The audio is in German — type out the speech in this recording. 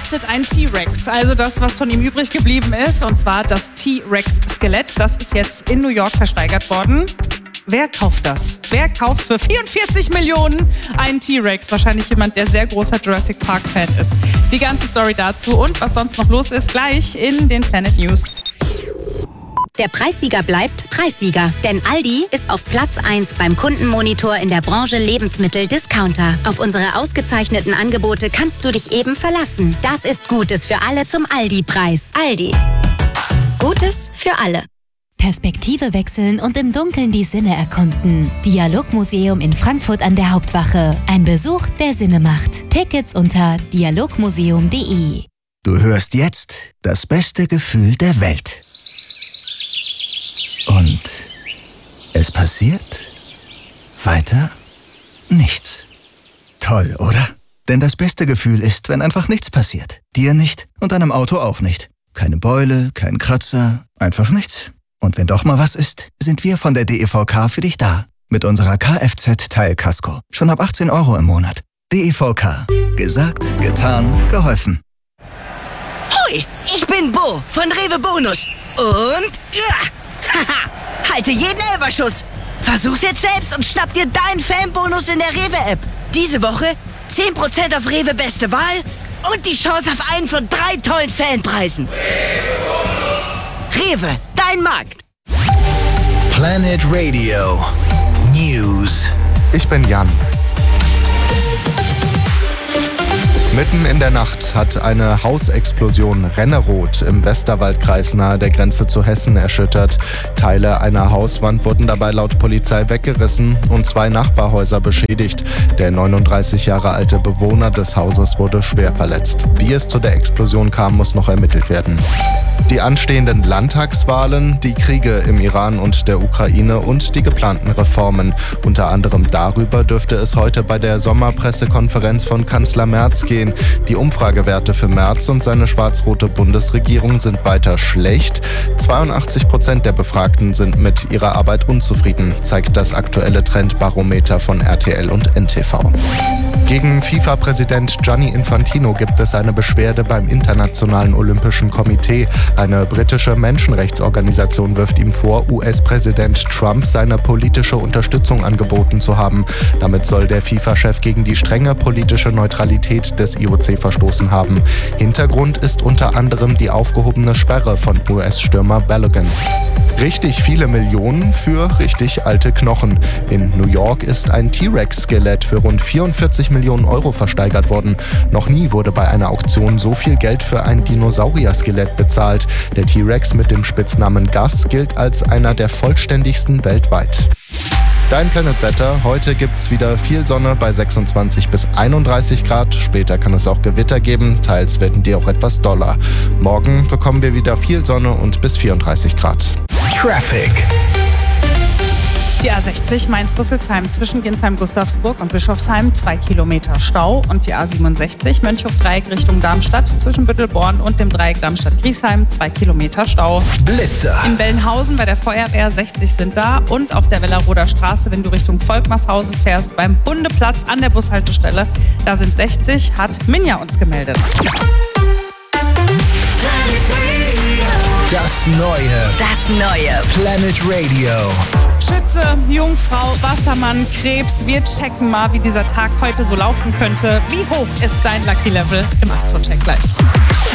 kostet ein T-Rex? Also das, was von ihm übrig geblieben ist, und zwar das T-Rex-Skelett. Das ist jetzt in New York versteigert worden. Wer kauft das? Wer kauft für 44 Millionen einen T-Rex? Wahrscheinlich jemand, der sehr großer Jurassic Park-Fan ist. Die ganze Story dazu und was sonst noch los ist, gleich in den Planet News. Der Preissieger bleibt Preissieger, denn Aldi ist auf Platz 1 beim Kundenmonitor in der Branche Lebensmittel-Discounter. Auf unsere ausgezeichneten Angebote kannst du dich eben verlassen. Das ist Gutes für alle zum Aldi-Preis. Aldi. Gutes für alle. Perspektive wechseln und im Dunkeln die Sinne erkunden. Dialogmuseum in Frankfurt an der Hauptwache. Ein Besuch, der Sinne macht. Tickets unter dialogmuseum.de. Du hörst jetzt das beste Gefühl der Welt. Und es passiert weiter nichts. Toll, oder? Denn das beste Gefühl ist, wenn einfach nichts passiert. Dir nicht und deinem Auto auch nicht. Keine Beule, kein Kratzer, einfach nichts. Und wenn doch mal was ist, sind wir von der DEVK für dich da. Mit unserer Kfz-Teilkasko. Schon ab 18 € im Monat. DEVK. Gesagt, getan, geholfen. Hoi, ich bin Bo von Rewe Bonus. Und... Haha, halte jeden Elferschuss. Versuch's jetzt selbst und schnapp dir deinen Fanbonus in der Rewe-App. Diese Woche 10% auf Rewe Beste Wahl und die Chance auf einen von 3 tollen Fanpreisen. Rewe, dein Markt. Planet Radio News. Ich bin Jan. Mitten in der Nacht hat eine Hausexplosion Renneroth im Westerwaldkreis nahe der Grenze zu Hessen erschüttert. Teile einer Hauswand wurden dabei laut Polizei weggerissen und 2 Nachbarhäuser beschädigt. Der 39 Jahre alte Bewohner des Hauses wurde schwer verletzt. Wie es zu der Explosion kam, muss noch ermittelt werden. Die anstehenden Landtagswahlen, die Kriege im Iran und der Ukraine und die geplanten Reformen. Unter anderem darüber dürfte es heute bei der Sommerpressekonferenz von Kanzler Merz gehen. Die Umfragewerte für Merz und seine schwarz-rote Bundesregierung sind weiter schlecht. 82% der Befragten sind mit ihrer Arbeit unzufrieden, zeigt das aktuelle Trendbarometer von RTL und NTV. Gegen FIFA-Präsident Gianni Infantino gibt es eine Beschwerde beim Internationalen Olympischen Komitee. Eine britische Menschenrechtsorganisation wirft ihm vor, US-Präsident Trump seine politische Unterstützung angeboten zu haben. Damit soll der FIFA-Chef gegen die strenge politische Neutralität des IOC verstoßen haben. Hintergrund ist unter anderem die aufgehobene Sperre von US-Stürmer Balogun. Richtig viele Millionen für richtig alte Knochen. In New York ist ein T-Rex-Skelett für rund 44 Millionen € versteigert worden. Noch nie wurde bei einer Auktion so viel Geld für ein Dinosaurier-Skelett bezahlt. Der T-Rex mit dem Spitznamen Gus gilt als einer der vollständigsten weltweit. Dein Planet Wetter. Heute gibt's wieder viel Sonne bei 26 bis 31 Grad. Später kann es auch Gewitter geben. Teils werden die auch etwas doller. Morgen bekommen wir wieder viel Sonne und bis 34 Grad. Traffic. Die A60 Mainz-Rüsselsheim zwischen Ginsheim-Gustavsburg und Bischofsheim 2 Kilometer Stau und die A67 Mönchhof-Dreieck Richtung Darmstadt zwischen Büttelborn und dem Dreieck Darmstadt-Griesheim 2 Kilometer Stau. Blitzer. In Bellenhausen bei der Feuerwehr 60 sind da und auf der Welleroder Straße, wenn du Richtung Volkmarshausen fährst, beim Hundeplatz an der Bushaltestelle, da sind 60, hat Minja uns gemeldet. Das neue Planet Radio. Schütze, Jungfrau, Wassermann, Krebs. Wir checken mal, wie dieser Tag heute so laufen könnte. Wie hoch ist dein Lucky Level im Astro-Check gleich?